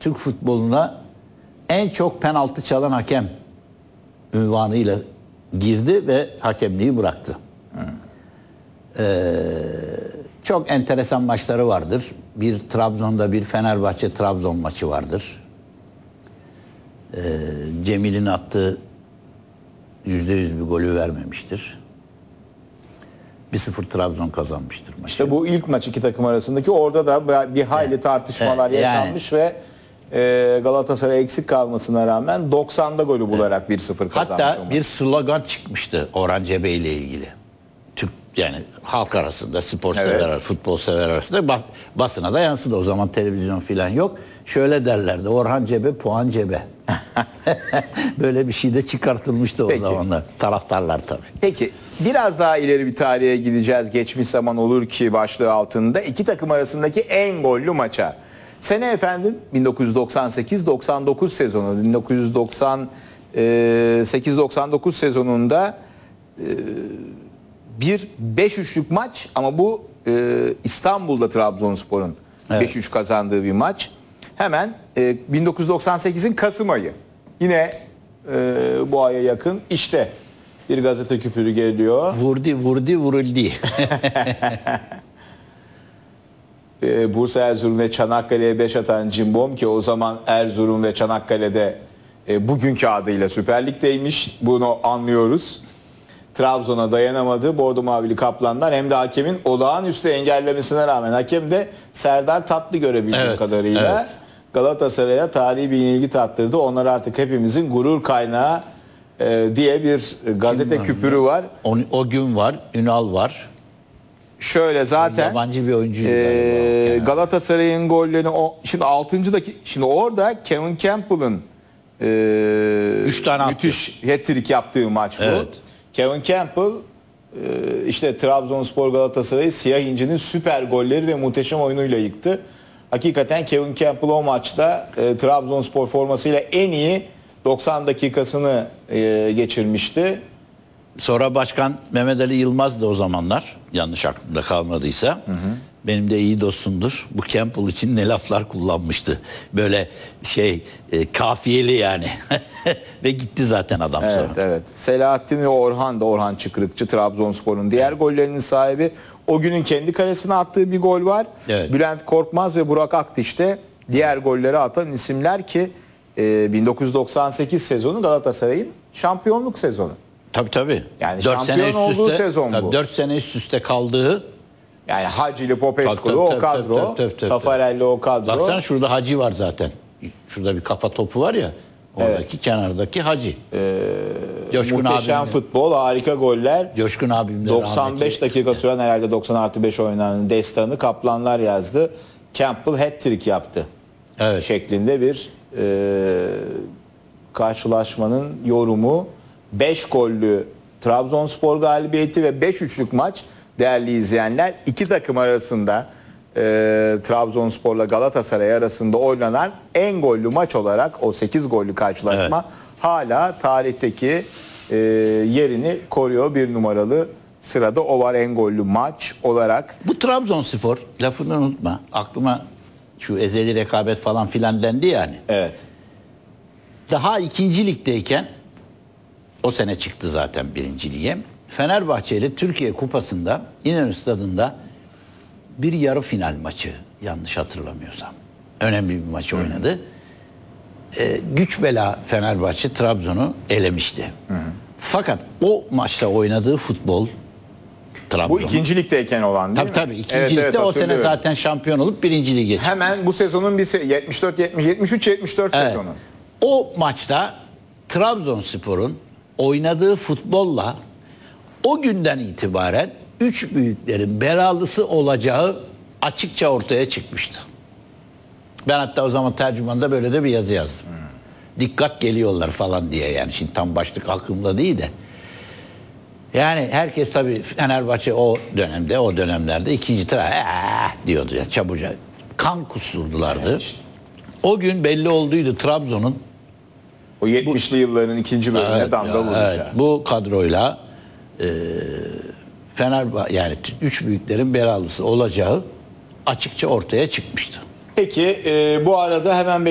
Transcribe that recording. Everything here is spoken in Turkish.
Türk futboluna en çok penaltı çalan hakem unvanıyla girdi ve hakemliği bıraktı. Çok enteresan maçları vardır. Bir Trabzon'da bir Fenerbahçe-Trabzon maçı vardır. Cemil'in attığı %100 bir golü vermemiştir. 1-0 Trabzon kazanmıştır maçı. İşte bu ilk maç iki takım arasındaki, orada da bir hayli tartışmalar yaşanmış ve Galatasaray eksik kalmasına rağmen 90'da golü bularak 1-0 kazanmış. Hatta bir slogan çıkmıştı Orhan Cebe ile ilgili. Türk, yani halk arasında, spor sever, futbol sever arasında basına da yansıdı. O zaman televizyon falan yok. Şöyle derlerdi: Orhan Cebe, puan cebe. Böyle bir şey de çıkartılmıştı o zamanlar. Taraftarlar tabii. Peki biraz daha ileri bir tarihe gideceğiz. Geçmiş zaman olur ki başlığı altında iki takım arasındaki en gollü maça. Sene efendim 1998-99 sezonu. 1998-99 sezonunda bir 5-3'lük maç, ama bu İstanbul'da Trabzonspor'un 5-3 kazandığı bir maç. Hemen 1998'in Kasım ayı. Yine bu aya yakın işte bir gazete küpürü geliyor. Vuruldu. Bursa, Erzurum ve Çanakkale'ye 5 atan Cimbom, ki o zaman Erzurum ve Çanakkale'de bugünkü adıyla Süper Lig'deymiş. Bunu anlıyoruz. Trabzon'a dayanamadı. Bordo Mavili Kaplanlar, hem de hakemin olağanüstü engellemesine rağmen hakem de Serdar Tatlı görebildiğim kadarıyla Galatasaray'a tarihi bir yenilgi tattırdı. Onlar artık hepimizin gurur kaynağı diye bir gazete küpürü var. O gün var, Ünal var. Şöyle zaten yabancı bir oyuncu Galatasaray'ın gollerini şimdi 6. dakika, şimdi orada Kevin Campbell'ın 3 tane müthiş hat-trick yaptığı maç bu. Evet. Kevin Campbell işte Trabzonspor Galatasaray'ı siyah incinin süper golleri ve muhteşem oyunuyla yıktı. Hakikaten Kevin Campbell o maçta Trabzonspor formasıyla en iyi 90 dakikasını geçirmişti. Sonra Başkan Mehmet Ali Yılmaz da o zamanlar, yanlış aklımda kalmadıysa, benim de iyi dostumdur. Bu Campbell için ne laflar kullanmıştı. Böyle kafiyeli yani. Ve gitti zaten adam sonra. Evet. Selahattin ve Orhan Çıkrıkçı, Trabzonspor'un diğer gollerinin sahibi. O günün kendi kalesine attığı bir gol var. Evet. Bülent Korkmaz ve Burak Akdiş de diğer golleri atan isimler ki 1998 sezonu Galatasaray'ın şampiyonluk sezonu. Tabii. Yani şampiyon olduğu sezon bu. 4 sene üst üste kaldığı. Yani Hacı'lı, Popescu'lu o kadro. Tafarelli o kadro. Baksana şurada Hacı var zaten. Şurada bir kafa topu var ya. Oradaki kenardaki Hacı. Muhteşem futbol, harika goller. Coşkun abim de 95 dakika süren, herhalde 90+5 oynanan destanı Kaplanlar yazdı. Campbell hat-trick yaptı. Şeklinde bir karşılaşmanın yorumu. 5 gollü Trabzonspor galibiyeti ve 5-3'lük maç değerli izleyenler. İki takım arasında Trabzonspor'la Galatasaray arasında oynanan en gollü maç olarak o 8 gollü karşılaşma hala tarihteki yerini koruyor. Bir numaralı sırada o var, en gollü maç olarak. Bu Trabzonspor, lafını unutma, aklıma şu ezeli rekabet falan filan dendi yani. Evet. Daha 2. ligdeyken, o sene çıktı zaten 1. lige. Fenerbahçe ile Türkiye Kupası'nda İnönü Stadı'nda bir yarı final maçı, yanlış hatırlamıyorsam. Önemli bir maç oynadı. Güç bela Fenerbahçe Trabzon'u elemişti. Fakat o maçta oynadığı futbol, Trabzon. Bu 2. ligdeyken olan değil mi? Tabii 2. ligde o sene zaten şampiyon olup 1. lige çıktı. Hemen bu sezonun bir 73-74 sezonu. O maçta Trabzonspor'un oynadığı futbolla o günden itibaren 3 büyüklerin belalısı olacağı açıkça ortaya çıkmıştı. Ben hatta o zaman tercümanda böyle de bir yazı yazdım. Dikkat geliyorlar falan diye, yani şimdi tam başlık aklımda değil de. Yani herkes tabii Fenerbahçe o dönemlerde 2. diyordu ya, çabucak. Kan kusturdulardı. O gün belli olduydu Trabzon'un o 70'li yılların 2. bölümüne damga vuracağı. Bu kadroyla Fenerbahçe, yani 3 büyüklerin belalısı olacağı açıkça ortaya çıkmıştı. Peki bu arada hemen